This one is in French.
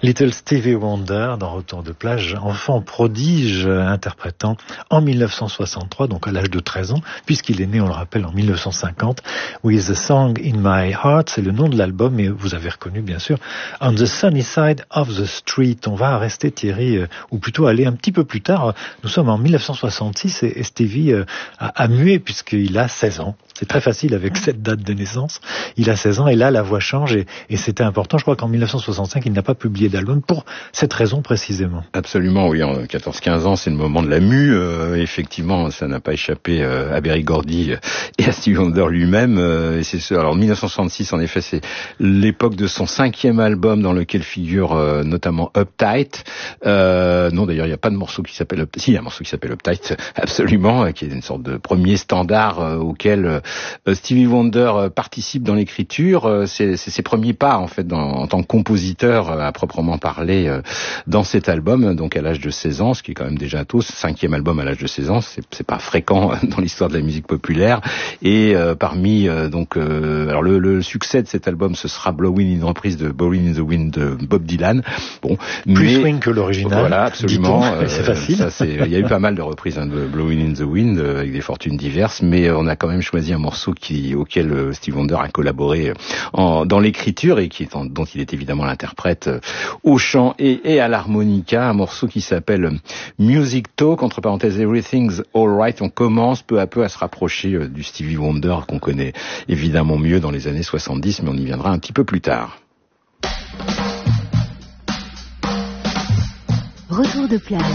Little Stevie Wonder dans Retour de plage, enfant prodige interprétant en 1963, donc à l'âge de 13 ans, puisqu'il est né, on le rappelle, en 1950, With a Song in My Heart, c'est le nom de l'album, et vous avez reconnu bien sûr On the Sunny Side of the Street. On va rester, Thierry, ou plutôt aller un petit peu plus tard. Nous sommes en 1966 et Stevie a mué puisqu'il a 16 ans. C'est très facile avec cette date de naissance. Il a 16 ans et là, la voix change et c'était important. Je crois qu'en 1965, il n'a pas publié d'album pour cette raison précisément. Absolument, oui. En 14-15 ans, c'est le moment de la mue. Effectivement, ça n'a pas échappé à Berry Gordy et à Stevie Wonder lui-même. Et c'est ce. Alors, 1966, en effet, c'est l'époque de son 5e album dans lequel figure notamment Uptight. Non, d'ailleurs, il n'y a pas de morceau qui s'appelle Uptight. Si, il y a un morceau qui s'appelle Uptight, absolument, qui est une sorte de premier standard auquel Stevie Wonder participe dans l'écriture. C'est ses premiers pas en fait en tant que compositeur à proprement parler dans cet album, donc à l'âge de 16 ans, ce qui est quand même déjà tôt. 5e album à l'âge de 16 ans, c'est pas fréquent dans l'histoire de la musique populaire. Et parmi alors le succès de cet album, ce sera Blowin', une reprise de Blowin' in the Wind de Bob Dylan. Bon, plus swing que l'original. Voilà, absolument. C'est facile. Il y a eu pas mal de reprises de Blowin' in the Wind avec des fortunes diverses, mais on a quand même choisi un morceau auquel Stevie Wonder a collaboré dans l'écriture et dont il est évidemment l'interprète au chant et à l'harmonica, un morceau qui s'appelle Music Talk, entre parenthèses Everything's Alright. On commence peu à peu à se rapprocher du Stevie Wonder qu'on connaît évidemment mieux dans les années 70, mais on y viendra un petit peu plus tard. Retour de plage.